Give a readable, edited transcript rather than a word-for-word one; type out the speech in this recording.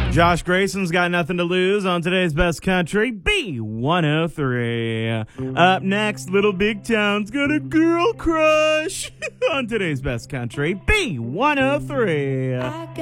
Josh Grayson's got nothing to lose on today's Best Country, B103. Up next, Little Big Town's got a girl crush on today's Best Country, B103.